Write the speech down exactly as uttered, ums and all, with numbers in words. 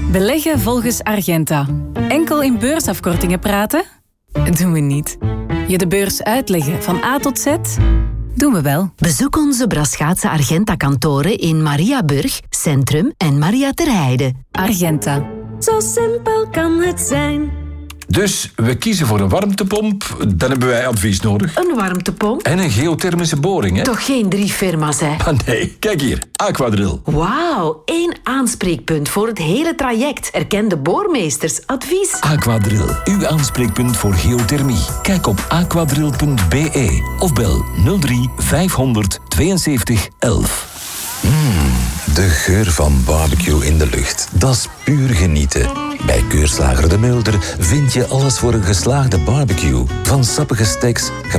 Beleggen volgens Argenta. Enkel in beursafkortingen praten? Doen we niet. Je de beurs uitleggen van A tot Z? Doen we wel. Bezoek onze Braschaatse Argenta-kantoren in Mariaburg, Centrum en Maria ter Heide. Argenta. Zo simpel kan het zijn. Dus we kiezen voor een warmtepomp, dan hebben wij advies nodig. Een warmtepomp? En een geothermische boring, hè? Toch geen drie firma's, hè? Ah, nee, kijk hier. Aquadrill. Wauw, één aanspreekpunt voor het hele traject. Erkende boormeesters, advies. Aquadrill, uw aanspreekpunt voor geothermie. Kijk op aquadrill punt b e of bel nul drie vijfhonderd tweeënzeventig elf. Mm, de geur van barbecue in de lucht. Dat is puur genieten. Bij Keurslager de Mulder vind je alles voor een geslaagde barbecue. Van sappige steaks,